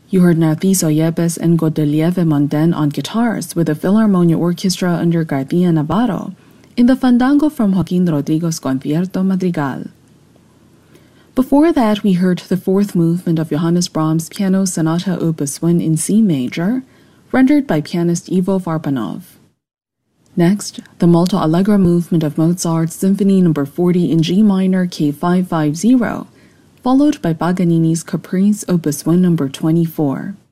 You heard Narciso Yepes and Godelieve Monden on guitars with the Philharmonia Orchestra under Garcia Navarro in the Fandango from Joaquin Rodrigo's Concierto Madrigal. Before that, we heard the fourth movement of Johannes Brahms' Piano Sonata Opus 1 in C major, rendered by pianist Ivo Varbanov. Next, the Molto Allegro movement of Mozart's Symphony No. 40 in G minor K550, followed by Paganini's Caprice Opus 1 No. 24.